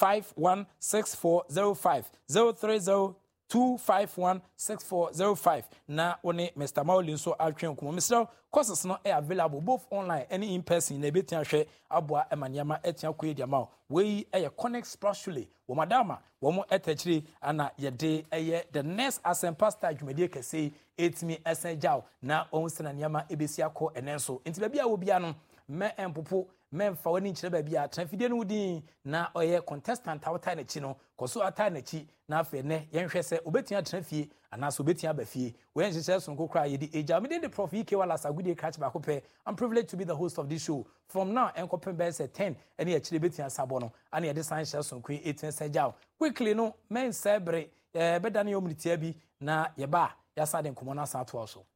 2516405 030-251-6405 na one Mr. Maulin so atwen komo Mr. courses no are available both online and in person na betia hwe aboa emaniama etia koedia ma we connect spiritually wo madama wo mo etachiri ana yede the next asempa star dwumedie kese etimi esenjao na onsena niama ebesi akọ enenso enti bia wo bia no me empopo memfa woni nkyere ba bia transfide no wudin na oye contestant awota na chi no koso ata na chi na afa ne yenhwe se obetia transfie ana so obetia ba fie we nhyehyɛ so nkokra yedi eja me dey the prof EK wala sagudie catch ba kopɛ. I'm privileged to be the host of this show from now enkopen be say 10 ene akyire betia sabo no ana yede san hyɛ so nkwe 18 sajao quickly no men sebre bedane yomnitia bi na yeba yasa de nkomo na sa to so